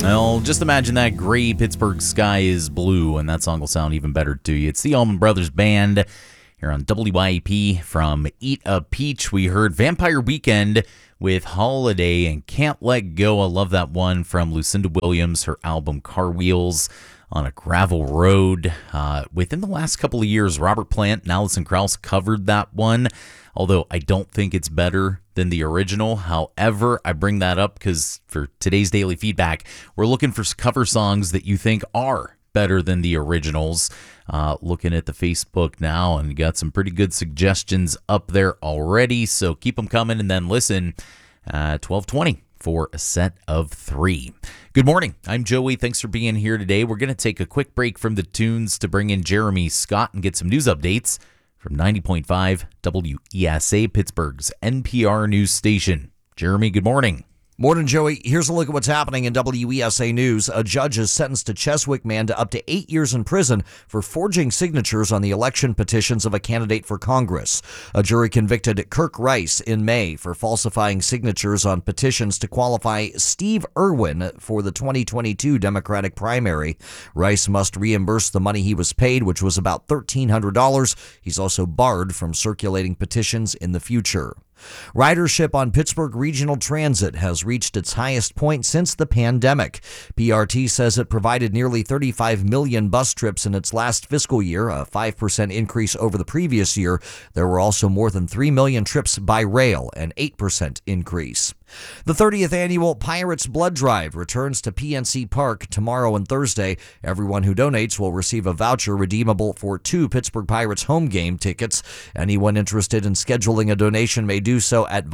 Well, just imagine that gray Pittsburgh sky is blue, and that song will sound even better to you. It's the Allman Brothers Band here on WYAP from Eat a Peach. We heard Vampire Weekend with Holiday and Can't Let Go. I love that one from Lucinda Williams, her album Car Wheels on a Gravel Road. Within the last couple of years, Robert Plant and Alison Krauss covered that one, although I don't think it's better than the original. However, I bring that up because for today's daily feedback, we're looking for cover songs that you think are better than the originals. Looking at the Facebook now, and got some pretty good suggestions up there already, so keep them coming, and then listen 12:20 for a set of 3. Good morning. I'm Joey. Thanks for being here today. We're going to take a quick break from the tunes to bring in Jeremy Scott and get some news updates from 90.5 WESA, Pittsburgh's NPR news station. Jeremy, good morning. Morning, Joey. Here's a look at what's happening in WESA News. A judge has sentenced a Cheswick man to up to 8 years in prison for forging signatures on the election petitions of a candidate for Congress. A jury convicted Kirk Rice in May for falsifying signatures on petitions to qualify Steve Irwin for the 2022 Democratic primary. Rice must reimburse the money he was paid, which was about $1,300. He's also barred from circulating petitions in the future. Ridership on Pittsburgh Regional Transit has reached its highest point since the pandemic. PRT says it provided nearly 35 million bus trips in its last fiscal year, a 5% increase over the previous year. There were also more than 3 million trips by rail, an 8% increase. The 30th annual Pirates Blood Drive returns to PNC Park tomorrow and Thursday. Everyone who donates will receive a voucher redeemable for 2 Pittsburgh Pirates home game tickets. Anyone interested in scheduling a donation may do so at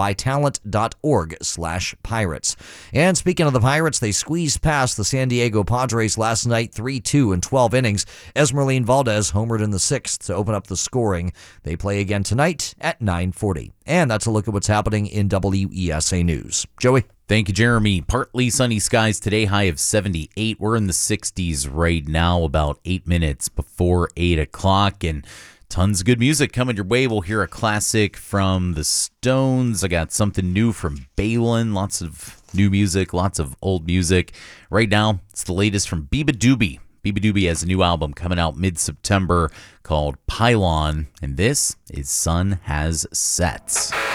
vitalant.org/pirates. And speaking of the Pirates, they squeezed past the San Diego Padres last night 3-2 in 12 innings. Esmeralyn Valdez homered in the 6th to open up the scoring. They play again tonight at 9:40. And that's a look at what's happening in WESA News. Joey? Thank you, Jeremy. Partly sunny skies today, high of 78. We're in the 60s right now, about 8 minutes before 8 o'clock, and tons of good music coming your way. We'll hear a classic from the Stones. I got something new from Balin. Lots of new music, lots of old music. Right now, it's the latest from Biba Doobie. Biba Doobie has a new album coming out mid-September called Pylon, and this is Sun Has Set.